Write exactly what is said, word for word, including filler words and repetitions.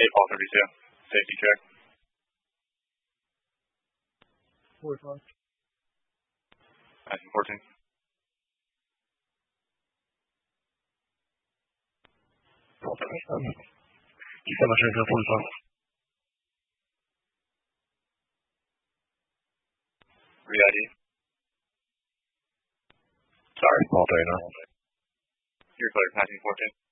eight ball thirty-two. Safety check. forty-five. Passing fourteen. Sistema sensor forty-five. Read I D. Sorry, ball thirty-nine. You're clear. Passing fourteen.